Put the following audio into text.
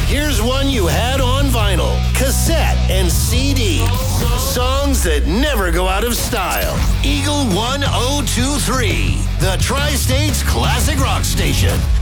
Here's one you had on vinyl, cassette, and CD. Songs that never go out of style. Eagle 1023, the Tri-States Classic Rock Station.